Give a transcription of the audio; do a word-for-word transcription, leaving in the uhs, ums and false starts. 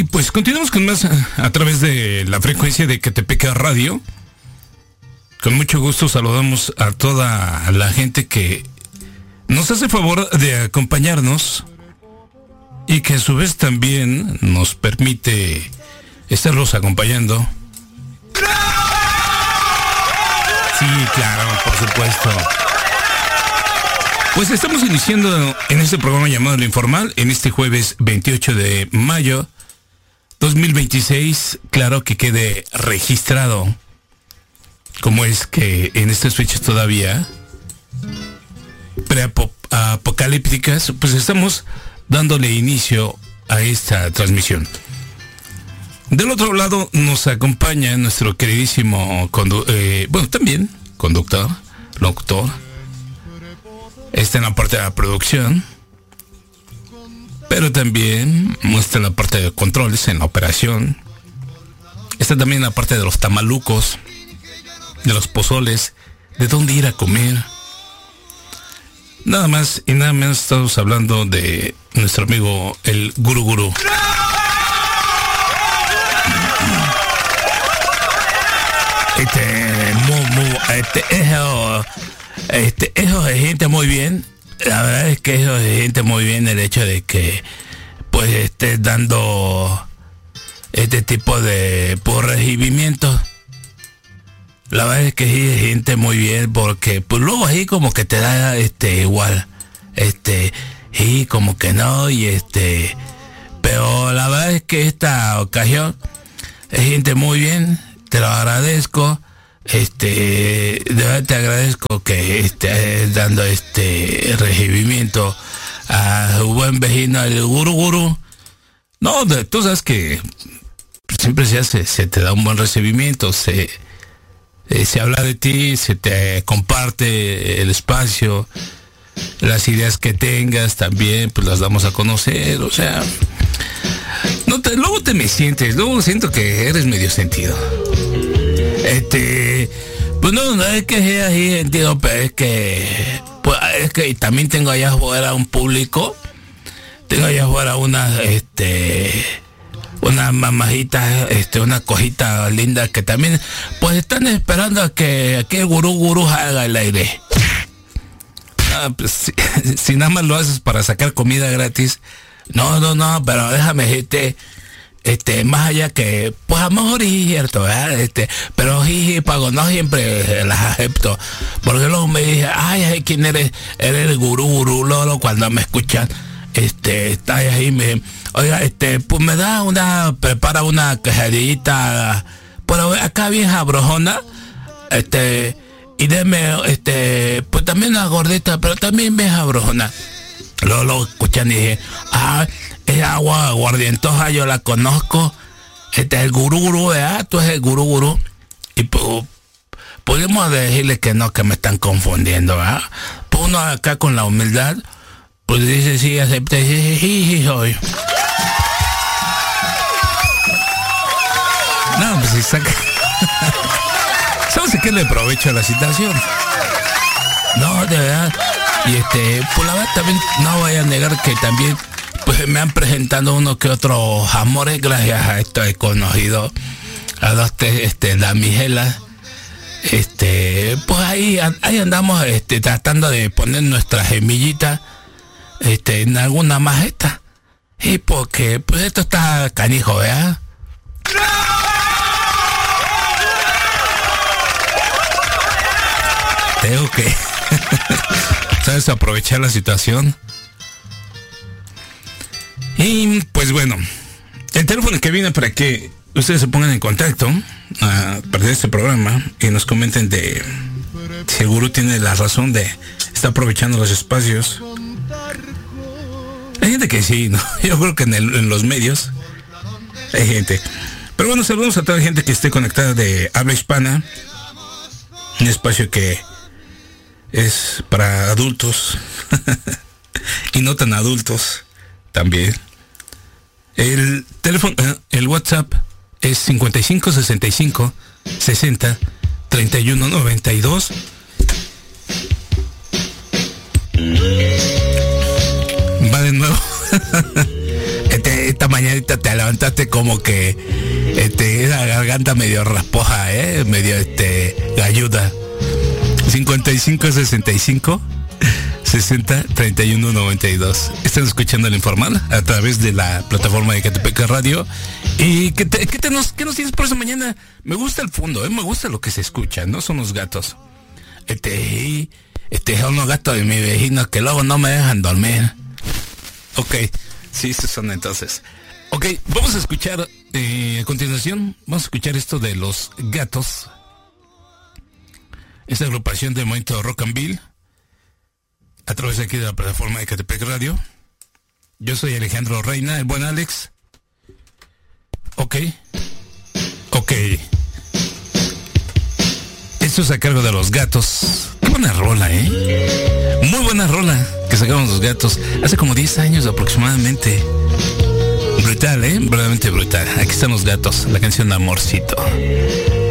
pues continuamos con más a, a través de la frecuencia de Quetepeca Radio. Con mucho gusto saludamos a toda la gente que nos hace favor de acompañarnos y que a su vez también nos permite estarlos acompañando. Sí, claro, por supuesto. Pues estamos iniciando en este programa llamado Lo Informal, en este jueves veintiocho de mayo dos mil veintiséis. Claro que quede registrado cómo es que en estas fechas todavía preapocalípticas, pues estamos dándole inicio a esta transmisión. Del otro lado nos acompaña nuestro queridísimo, condu- eh, bueno, también conductor, locutor. Está en la parte de la producción, pero también está en la parte de controles, en la operación. Está también en la parte de los tamalucos, de los pozoles, de dónde ir a comer. Nada más y nada menos estamos hablando de nuestro amigo el Guru Guru. Este, mu, mu, este, eso, este, eso se siente muy bien. La verdad es que eso se siente muy bien, el hecho de que pues estés dando este tipo de por recibimiento. La verdad es que sí se siente muy bien, porque pues luego ahí como que te da este igual, este, y como que no, y este, pero la verdad es que esta ocasión se siente muy bien. Te lo agradezco, este, de verdad te agradezco que estés dando este recibimiento a su buen vecino, el Guru Guru. No, de, tú sabes que siempre se hace, se te da un buen recibimiento, se, eh, se habla de ti, se te comparte el espacio, las ideas que tengas también, pues las damos a conocer, o sea, no te, luego te me sientes, luego siento que eres medio sentido. Este, pues no, no es que sea así sentido, pero es que, pues es que también tengo allá afuera un público, tengo allá afuera una, este, una mamajita, este, una cosita linda que también, pues están esperando a que aquí el Gurú Gurú haga el aire. Ah, pues, si, si nada más lo haces para sacar comida gratis, no, no, no, pero déjame decirte, este, más allá que, pues a lo mejor es cierto, ¿verdad? Este, pero jiji, pago, no siempre las acepto, porque luego me dije, ay, ay, ¿quién eres? Eres el Gurú Gurú, Lolo, cuando me escuchan, este, está ahí, me, oiga, este, pues me da una, prepara una quesadillita, pero acá bien sabrosona, este, y deme, este, pues también una gordita, pero también bien sabrosona. Luego lo escuchan y dije, ah, es agua aguardientosa, yo la conozco, este es el Gurú Gurú, ¿verdad? Tú eres el Gurú Gurú. Y pues, podemos decirle que no, que me están confundiendo, ¿verdad? Pues uno acá con la humildad, pues dice, sí, acepta, y dice, sí, sí, soy. No, pues si saca... ¿Sabes qué le aprovecho a la situación? No, de verdad. Y este, pues la verdad también no voy a negar que también pues me han presentado uno que otros amores, gracias a esto he conocido a dos este damiselas. Este, pues ahí, ahí andamos este tratando de poner nuestra semillita este en alguna majeta. Y porque pues esto está canijo, ¿verdad? Tengo que ¿sabes? Aprovechar la situación. Y pues bueno, el teléfono que viene para que ustedes se pongan en contacto a partir de este programa y nos comenten de si el Gurú tiene la razón de estar aprovechando los espacios. Hay gente que sí, ¿no? Yo creo que en, el, en los medios hay gente. Pero bueno, saludos a toda la gente que esté conectada de habla hispana. Un espacio que es para adultos y no tan adultos también. El teléfono, el WhatsApp es cincuenta y cinco sesenta y cinco sesenta treinta y uno noventa y dos. Va de nuevo. Este, esta mañanita te levantaste como que este, esa garganta medio rasposa, eh, medio este galluda. cincuenta y cinco sesenta y cinco sesenta treinta y uno noventa y dos. Están escuchando el Informal a través de la plataforma de Ecatepec Radio. ¿Y qué, te, qué, te nos, qué nos tienes por esa mañana? Me gusta el fondo, ¿eh? Me gusta lo que se escucha, ¿no? Son los gatos. Este, este son los gatos de mi vecino que luego no me dejan dormir. Ok, sí, esos son entonces. Ok, vamos a escuchar, eh, a continuación, vamos a escuchar esto de Los Gatos. Esta agrupación del movimiento Rock and Bill, a través de aquí de la plataforma de Ecatepec Radio. Yo soy Alejandro Reina, el buen Alex. Ok. Ok. Esto es a cargo de Los Gatos. Qué buena rola, ¿eh? Muy buena rola que sacamos Los Gatos hace como diez años aproximadamente. Brutal, ¿eh? Verdaderamente brutal. Aquí están Los Gatos, la canción de Amorcito.